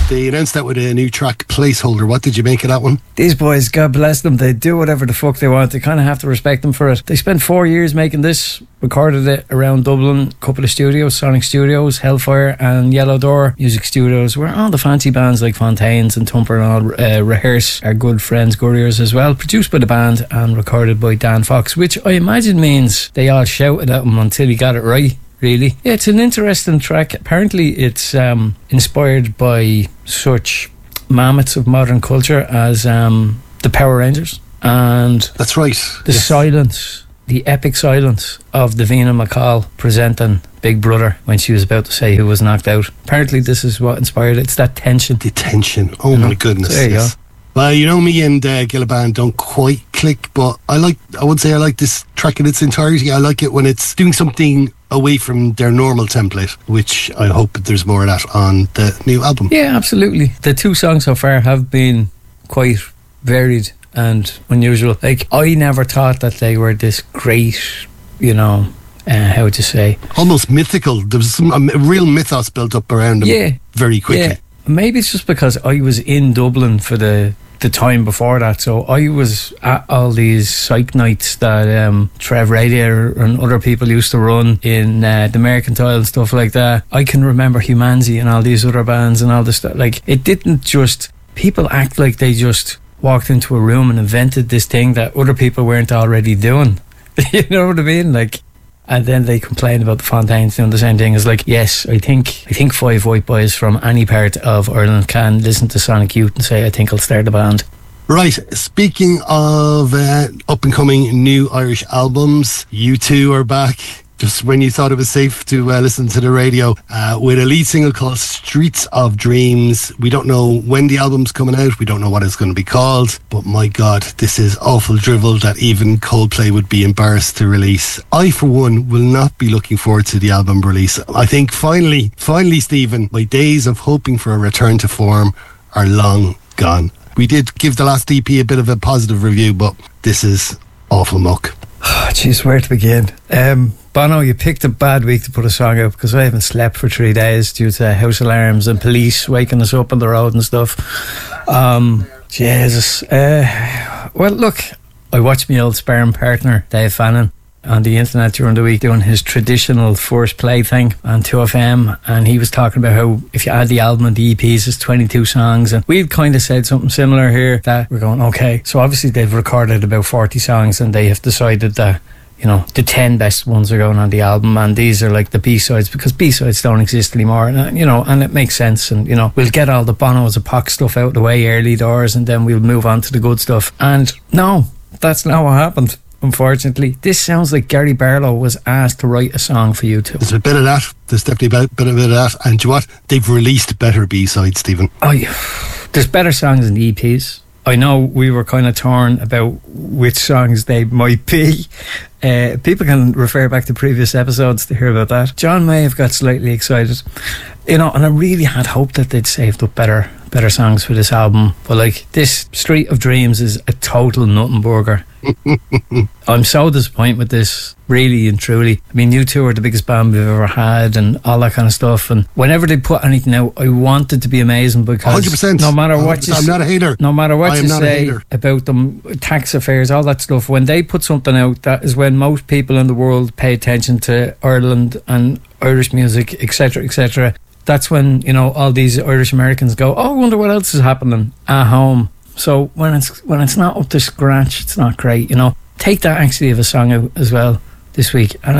They announced that with a new track, Placeholder. What did you make of that one? These boys, God bless them, they do whatever the fuck they want. They kind of have to respect them for it. They spent 4 years making this, recorded it around Dublin, a couple of studios, Sonic Studios, Hellfire and Yellow Door Music Studios, where all the fancy bands like Fontaines and Thumper and all rehearse. Our good friends Gurriers as well. Produced by the band and recorded by Dan Fox, which I imagine means they all shouted at him until he got it right. Really, yeah, it's an interesting track. Apparently it's inspired by such mammoths of modern culture as the Power Rangers, and that's right, the silence, the epic silence of Davina McCall presenting Big Brother when she was about to say who was knocked out. Apparently this is what inspired it. It's that tension. The tension, oh my goodness. There you go. Well, you know, me and Gilliban don't quite click, but I would say I like this track in its entirety. I like it when it's doing something away from their normal template, which I hope there's more of that on the new album. Yeah, absolutely. The 2 songs so far have been quite varied and unusual. Like, I never thought that they were this great, you know, how would you say? Almost mythical. There was some real mythos built up around them very quickly. Yeah. Maybe it's just because I was in Dublin for the time before that, so I was at all these psych nights that Trev Radio and other people used to run in the Mercantile and stuff like that. I can remember Humanzi and all these other bands and all this stuff. Like, it didn't just, people act like they just walked into a room and invented this thing that other people weren't already doing. You know what I mean? Like, and then they complain about the Fontaines doing the same thing. It's like, yes, I think 5 white boys from any part of Ireland can listen to Sonic Youth and say, I think I'll start a band. Right, speaking of up and coming new Irish albums, U2 are back. Just when you thought it was safe to listen to the radio, with a lead single called Streets of Dreams. We don't know when the album's coming out, we don't know what it's going to be called, but my God, this is awful drivel that even Coldplay would be embarrassed to release. I, for one, will not be looking forward to the album release. I think finally, Stephen, my days of hoping for a return to form are long gone. We did give the last EP a bit of a positive review, but this is awful muck. Jeez, where to begin? Bono, you picked a bad week to put a song out because I haven't slept for 3 days due to house alarms and police waking us up on the road and stuff. Jesus. Well, look, I watched my old sparring partner, Dave Fannin, on the internet during the week doing his traditional first play thing on 2FM, and he was talking about how if you add the album and the EPs, it's 22 songs, and we've kind of said something similar here, that we're going, okay, so obviously they've recorded about 40 songs and they have decided that, you know, the 10 best ones are going on the album, and these are like the B-sides, because B-sides don't exist anymore, and you know, and it makes sense, and you know, we'll get all the Bono's and Pac stuff out of the way early doors, and then we'll move on to the good stuff. And no, that's not what happened. Unfortunately, this sounds like Gary Barlow was asked to write a song for U2. There's a bit of that. There's definitely a bit of that. And do you know what? They've released better B-sides, Stephen. Oh, yeah. There's better songs than the EPs. I know we were kind of torn about which songs they might be. People can refer back to previous episodes to hear about that. John may have got slightly excited, you know, and I really had hoped that they'd saved up better songs for this album. But like, this Street of Dreams is a total nothing burger. I'm so disappointed with this, really and truly. I mean, U2 are the biggest band we've ever had and all that kind of stuff, and whenever they put anything out, I want it to be amazing, because 100%. no matter what you I'm not a hater. No matter what you say about them, tax affairs, all that stuff, when they put something out, that is when most people in the world pay attention to Ireland and Irish music, etc., etc. That's when, you know, all these Irish Americans go, oh, I wonder what else is happening at home. So when it's not up to scratch, it's not great, you know. Take That actually have a song out as well this week, and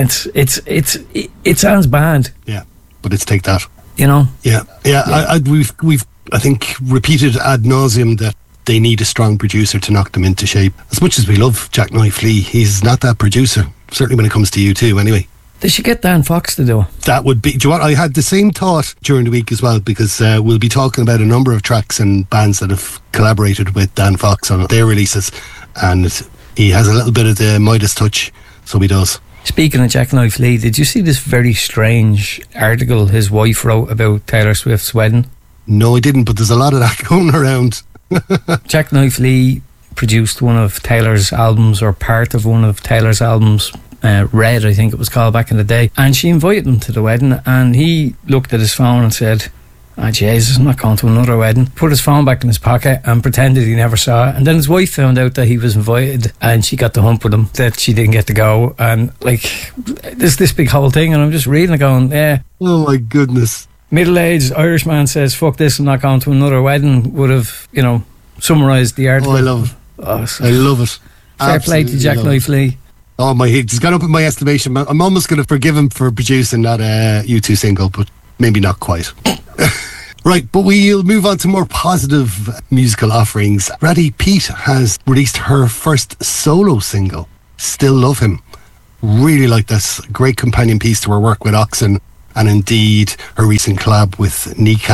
it sounds bad. Yeah, but it's Take That. You know. Yeah. We've I think repeated ad nauseum that they need a strong producer to knock them into shape. As much as we love Jack Knife Lee, he's not that producer. Certainly when it comes to U2, anyway. They should get Dan Fox to do it. That would be... Do you know what? I had the same thought during the week as well, because we'll be talking about a number of tracks and bands that have collaborated with Dan Fox on their releases, and he has a little bit of the Midas touch, so he does. Speaking of Jack Knife Lee, did you see this very strange article his wife wrote about Taylor Swift's wedding? No, I didn't, but there's a lot of that going around. Jack Knife Lee produced one of Taylor's albums, or part of one of Taylor's albums, Red, I think it was called, back in the day, and she invited him to the wedding, and he looked at his phone and said, Jesus, I'm not going to another wedding. Put his phone back in his pocket and pretended he never saw it. And then his wife found out that he was invited and she got the hump with him, that she didn't get to go. And like, there's this big whole thing, and I'm just reading it going, yeah. Oh my goodness. Middle-aged Irish man says, fuck this, I'm not going to another wedding, would have, summarised the article. Oh, I love it. I love it. Fair play to Jack Knife Lee. Oh, he's gone up in my estimation. I'm almost going to forgive him for producing that U2 single, but maybe not quite. Right, but we'll move on to more positive musical offerings. Raddy Pete has released her first solo single, Still Love Him. Really like this. Great companion piece to her work with Oxen, and indeed her recent collab with Nika.